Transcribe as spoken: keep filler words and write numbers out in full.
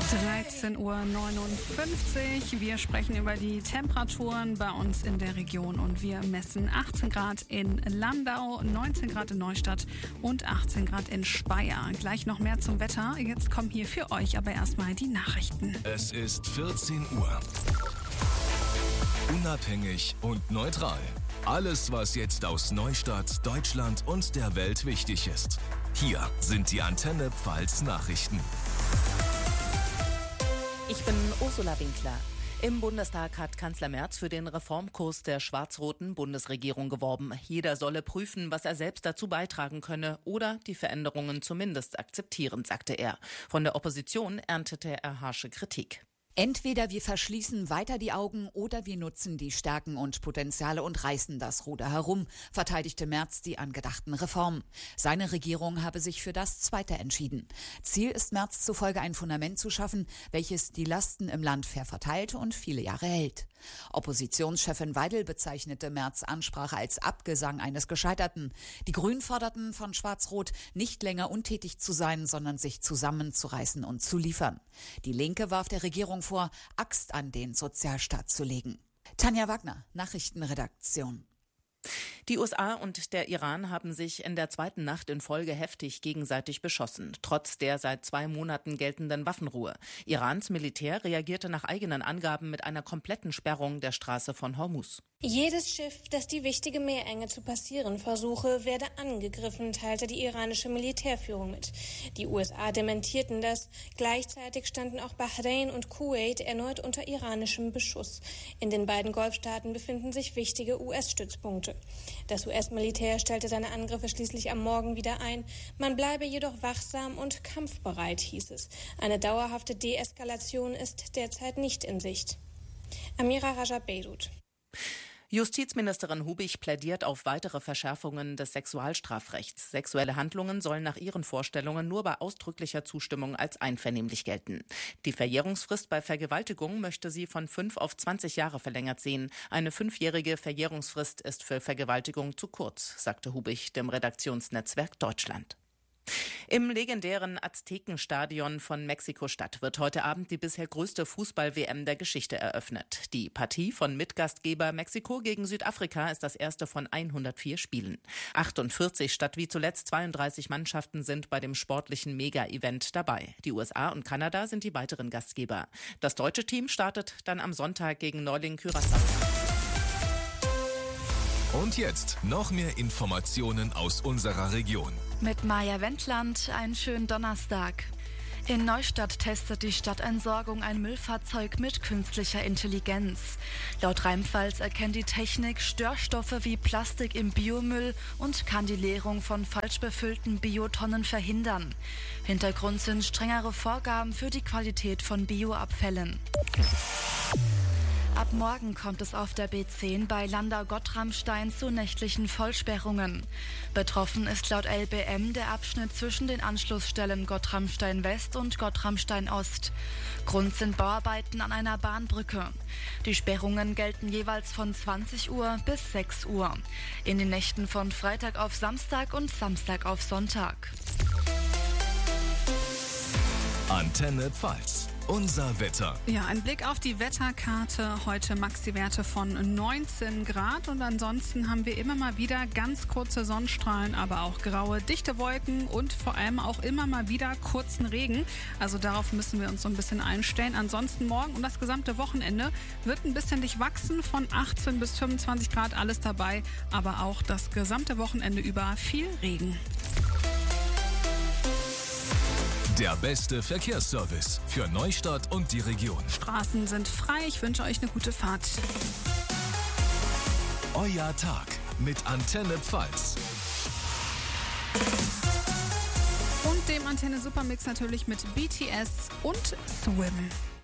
dreizehn Uhr neunundfünfzig. Wir sprechen über die Temperaturen bei uns in der Region und wir messen achtzehn Grad in Landau, neunzehn Grad in Neustadt und achtzehn Grad in Speyer. Gleich noch mehr zum Wetter. Jetzt kommen hier für euch aber erstmal die Nachrichten. Es ist vierzehn Uhr. Unabhängig und neutral. Alles, was jetzt aus Neustadt, Deutschland und der Welt wichtig ist. Hier sind die Antenne Pfalz Nachrichten. Ich bin Ursula Winkler. Im Bundestag hat Kanzler Merz für den Reformkurs der schwarz-roten Bundesregierung geworben. Jeder solle prüfen, was er selbst dazu beitragen könne oder die Veränderungen zumindest akzeptieren, sagte er. Von der Opposition erntete er harsche Kritik. Entweder wir verschließen weiter die Augen oder wir nutzen die Stärken und Potenziale und reißen das Ruder herum, verteidigte Merz die angedachten Reformen. Seine Regierung habe sich für das Zweite entschieden. Ziel ist Merz zufolge ein Fundament zu schaffen, welches die Lasten im Land fair verteilt und viele Jahre hält. Oppositionschefin Weidel bezeichnete Merz' Ansprache als Abgesang eines Gescheiterten. Die Grünen forderten von Schwarz-Rot, nicht länger untätig zu sein, sondern sich zusammenzureißen und zu liefern. Die Linke warf der Regierung vor, Axt an den Sozialstaat zu legen. Tanja Wagner, Nachrichtenredaktion. Die U S A und der Iran haben sich in der zweiten Nacht in Folge heftig gegenseitig beschossen, trotz der seit zwei Monaten geltenden Waffenruhe. Irans Militär reagierte nach eigenen Angaben mit einer kompletten Sperrung der Straße von Hormuz. Jedes Schiff, das die wichtige Meerenge zu passieren versuche, werde angegriffen, teilte die iranische Militärführung mit. Die U S A dementierten das. Gleichzeitig standen auch Bahrain und Kuwait erneut unter iranischem Beschuss. In den beiden Golfstaaten befinden sich wichtige U S-Stützpunkte. Das U S-Militär stellte seine Angriffe schließlich am Morgen wieder ein. Man bleibe jedoch wachsam und kampfbereit, hieß es. Eine dauerhafte Deeskalation ist derzeit nicht in Sicht. Amira Raja, Beirut. Justizministerin Hubig plädiert auf weitere Verschärfungen des Sexualstrafrechts. Sexuelle Handlungen sollen nach ihren Vorstellungen nur bei ausdrücklicher Zustimmung als einvernehmlich gelten. Die Verjährungsfrist bei Vergewaltigung möchte sie von fünf auf zwanzig Jahre verlängert sehen. Eine fünfjährige Verjährungsfrist ist für Vergewaltigung zu kurz, sagte Hubig dem Redaktionsnetzwerk Deutschland. Im legendären Aztekenstadion von Mexiko-Stadt wird heute Abend die bisher größte Fußball-W M der Geschichte eröffnet. Die Partie von Mitgastgeber Mexiko gegen Südafrika ist das erste von hundertvier Spielen. achtundvierzig statt wie zuletzt zweiunddreißig Mannschaften sind bei dem sportlichen Mega-Event dabei. Die U S A und Kanada sind die weiteren Gastgeber. Das deutsche Team startet dann am Sonntag gegen Neuling Curaçao. Und jetzt noch mehr Informationen aus unserer Region. Mit Maja Wendland einen schönen Donnerstag. In Neustadt testet die Stadtentsorgung ein Müllfahrzeug mit künstlicher Intelligenz. Laut Rheinpfalz erkennt die Technik Störstoffe wie Plastik im Biomüll und kann die Leerung von falsch befüllten Biotonnen verhindern. Hintergrund sind strengere Vorgaben für die Qualität von Bioabfällen. Ab morgen kommt es auf der B zehn bei Landau-Gottramstein zu nächtlichen Vollsperrungen. Betroffen ist laut L B M der Abschnitt zwischen den Anschlussstellen Gottramstein West und Gottramstein Ost. Grund sind Bauarbeiten an einer Bahnbrücke. Die Sperrungen gelten jeweils von zwanzig Uhr bis sechs Uhr. In den Nächten von Freitag auf Samstag und Samstag auf Sonntag. Antenne Pfalz. Unser Wetter. Ja, ein Blick auf die Wetterkarte. Heute Maxi-Werte von neunzehn Grad und ansonsten haben wir immer mal wieder ganz kurze Sonnenstrahlen, aber auch graue, dichte Wolken und vor allem auch immer mal wieder kurzen Regen. Also darauf müssen wir uns so ein bisschen einstellen. Ansonsten morgen und das gesamte Wochenende wird ein bisschen durchwachsen, von achtzehn bis fünfundzwanzig Grad alles dabei, aber auch das gesamte Wochenende über viel Regen. Der beste Verkehrsservice für Neustadt und die Region. Straßen sind frei. Ich wünsche euch eine gute Fahrt. Euer Tag mit Antenne Pfalz. Und dem Antenne Supermix natürlich mit B T S und Swim.